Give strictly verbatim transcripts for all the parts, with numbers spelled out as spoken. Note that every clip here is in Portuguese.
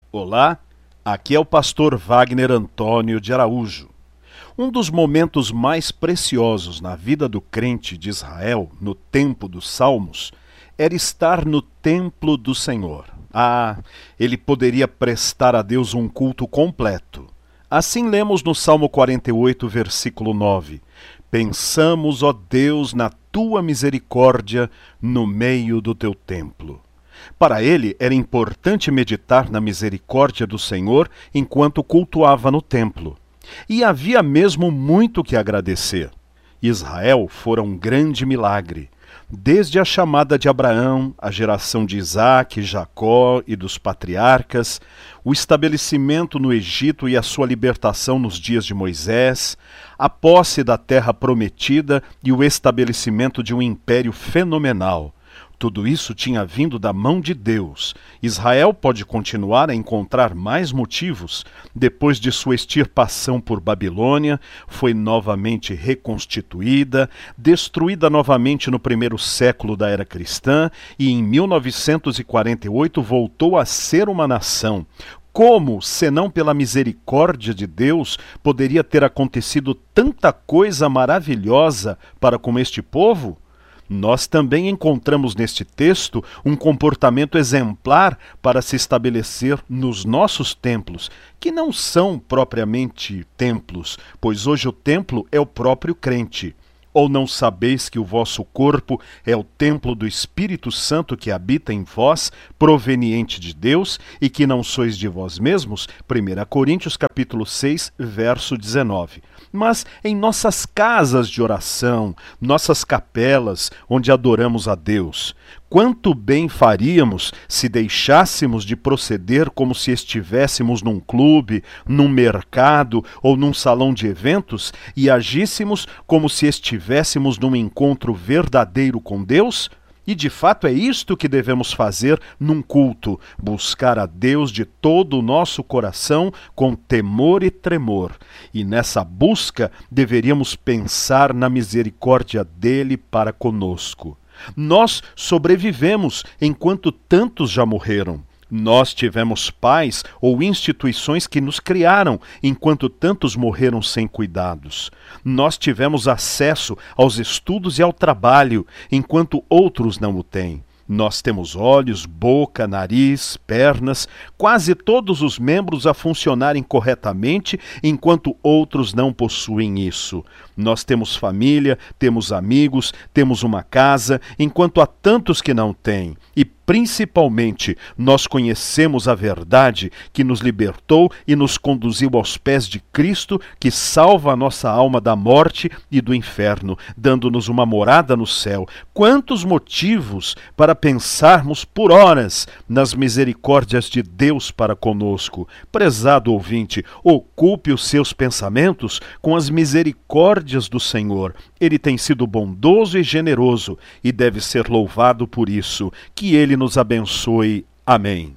Olá, aqui é o pastor Wagner Antônio de Araújo. Um dos momentos mais preciosos na vida do crente de Israel, no tempo dos Salmos, era estar no templo do Senhor. Ah, ele poderia prestar a Deus um culto completo. Assim lemos no Salmo quarenta e oito, versículo nove. Pensamos, ó Deus, na tua misericórdia no meio do teu templo. Para ele era importante meditar na misericórdia do Senhor enquanto cultuava no templo. E havia mesmo muito que agradecer. Israel fora um grande milagre. Desde a chamada de Abraão, a geração de Isaque, Jacó e dos patriarcas, o estabelecimento no Egito e a sua libertação nos dias de Moisés, a posse da terra prometida e o estabelecimento de um império fenomenal. Tudo isso tinha vindo da mão de Deus. Israel pode continuar a encontrar mais motivos. Depois de sua extirpação por Babilônia, foi novamente reconstituída, destruída novamente no primeiro século da era cristã e em mil novecentos e quarenta e oito voltou a ser uma nação. Como, senão pela misericórdia de Deus, poderia ter acontecido tanta coisa maravilhosa para com este povo? Nós também encontramos neste texto um comportamento exemplar para se estabelecer nos nossos templos, que não são propriamente templos, pois hoje o templo é o próprio crente. Ou não sabeis que o vosso corpo é o templo do Espírito Santo que habita em vós, proveniente de Deus, e que não sois de vós mesmos? primeira Coríntios capítulo seis, verso dezenove. Mas em nossas casas de oração, nossas capelas, onde adoramos a Deus, quanto bem faríamos se deixássemos de proceder como se estivéssemos num clube, num mercado ou num salão de eventos e agíssemos como se estivéssemos num encontro verdadeiro com Deus? E de fato é isto que devemos fazer num culto, buscar a Deus de todo o nosso coração com temor e tremor. E nessa busca deveríamos pensar na misericórdia dele para conosco. Nós sobrevivemos enquanto tantos já morreram. Nós tivemos pais ou instituições que nos criaram, enquanto tantos morreram sem cuidados. Nós tivemos acesso aos estudos e ao trabalho, enquanto outros não o têm. Nós temos olhos, boca, nariz, pernas, quase todos os membros a funcionarem corretamente, enquanto outros não possuem isso. Nós temos família, temos amigos, temos uma casa, enquanto há tantos que não têm. E principalmente, nós conhecemos a verdade que nos libertou e nos conduziu aos pés de Cristo, que salva a nossa alma da morte e do inferno, dando-nos uma morada no céu. Quantos motivos para pensarmos por horas nas misericórdias de Deus para conosco. Prezado ouvinte, ocupe os seus pensamentos com as misericórdias do Senhor. Ele tem sido bondoso e generoso e deve ser louvado por isso. Que ele nos abençoe. Amém.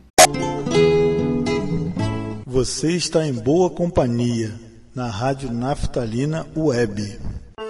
Você está em boa companhia, na Rádio Naftalina Web.